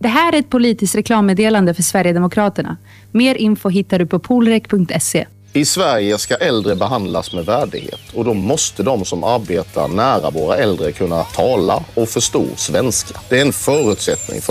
Det här är ett politiskt reklammeddelande för Sverigedemokraterna. Mer info hittar du på polrek.se. I Sverige ska äldre behandlas med värdighet och då måste de som arbetar nära våra äldre kunna tala och förstå svenska. Det är en förutsättning för